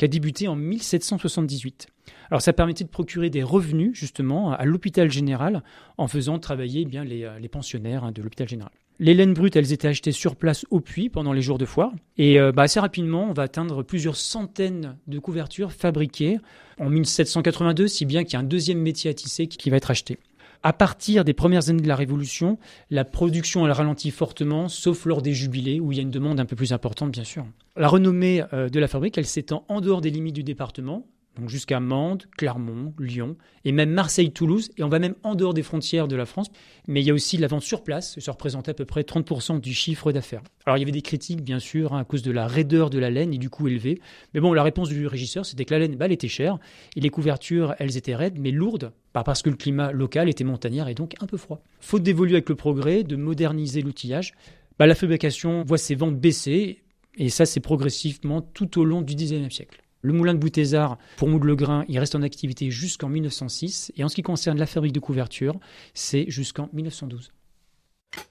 qui a débuté en 1778. Alors ça permettait de procurer des revenus justement à l'hôpital général en faisant travailler bien les pensionnaires de l'hôpital général. Les laines brutes, elles étaient achetées sur place au puits pendant les jours de foire. Et assez rapidement, on va atteindre plusieurs centaines de couvertures fabriquées en 1782, si bien qu'il y a un deuxième métier à tisser qui va être acheté. À partir des premières années de la Révolution, la production elle ralentit fortement, sauf lors des jubilés, où il y a une demande un peu plus importante, bien sûr. La renommée de la fabrique, elle s'étend en dehors des limites du département, donc jusqu'à Mende, Clermont, Lyon, et même Marseille, Toulouse, et on va même en dehors des frontières de la France. Mais il y a aussi la vente sur place, ça représentait à peu près 30% du chiffre d'affaires. Alors il y avait des critiques, bien sûr, à cause de la raideur de la laine et du coût élevé. Mais bon, la réponse du régisseur, c'était que la laine, elle était chère, et les couvertures, elles étaient raides, mais lourdes, parce que le climat local était montagnard et donc un peu froid. Faute d'évoluer avec le progrès, de moderniser l'outillage, la fabrication voit ses ventes baisser, et ça c'est progressivement tout au long du XIXe siècle. Le moulin de Boutésard, pour moudre le grain, il reste en activité jusqu'en 1906. Et en ce qui concerne la fabrique de couverture, c'est jusqu'en 1912.